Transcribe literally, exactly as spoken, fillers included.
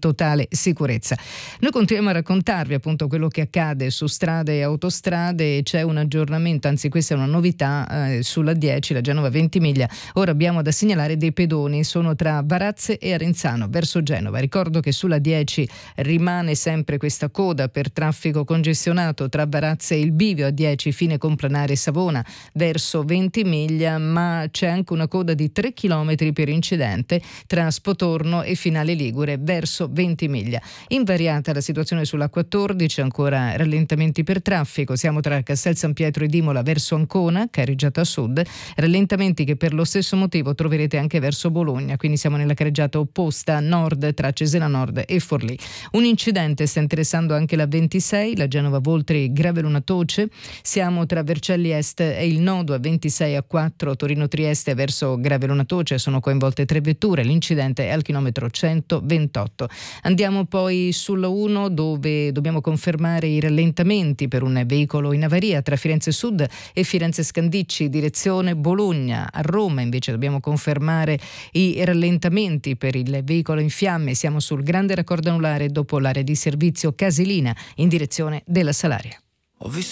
totale sicurezza. Noi continuiamo a raccontarvi appunto quello che accade su strade e autostrade, e c'è un aggiornamento, anzi questa è una novità, eh, sulla dieci, la Genova Ventimiglia. Ora abbiamo da segnalare dei pedoni, sono tra Varazze e Arenzano verso Genova. Ricordo che sulla dieci rimane sempre questa coda per traffico congestionato tra Varazze e il bivio a dieci fine Complanare Savona verso Ventimiglia, ma c'è anche una coda di tre chilometri per incidente tra Spotorno e Finale Ligure verso Ventimiglia. Invariata la situazione sulla quattordici, ancora rallentamenti per traffico, siamo tra Castel San Pietro ed Imola verso Ancona, carreggiata sud, rallentamenti che per lo stesso motivo troverete anche verso Bologna, quindi siamo nella carreggiata opposta nord tra Cesena Nord e Forlì. Un incidente sta interessando anche la ventisei, la Genova Voltri Graveluna Toce, siamo tra Vercelli Est e il nodo a ventisei A quattro Torino Trieste verso Graveluna Toce, sono coinvolte tre vetture, l'incidente è al chilometro centoventotto. Andiamo poi sulla uno, dove dobbiamo confermare i rallentamenti per un veicolo in avaria tra Firenze Sud e Firenze Scandicci direzione Bologna. A Roma invece dobbiamo confermare i rallentamenti per il veicolo in fiamme, siamo sul grande raccordo anulare dopo l'area di servizio Casilina in direzione della Salaria. Ho visto